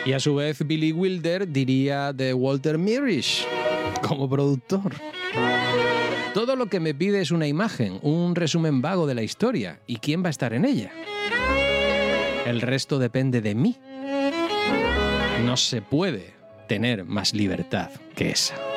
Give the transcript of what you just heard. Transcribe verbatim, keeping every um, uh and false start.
Y a su vez Billy Wilder diría de Walter Mirisch como productor. Todo lo que me pide es una imagen, un resumen vago de la historia. ¿Y quién va a estar en ella? El resto depende de mí. No se puede tener más libertad que esa.